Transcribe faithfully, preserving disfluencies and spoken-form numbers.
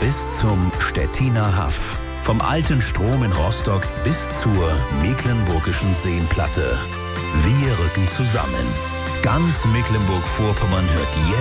bis zum Stettiner Haff. Vom alten Strom in Rostock bis zur Mecklenburgischen Seenplatte. Wir rücken zusammen. Ganz Mecklenburg-Vorpommern hört jetzt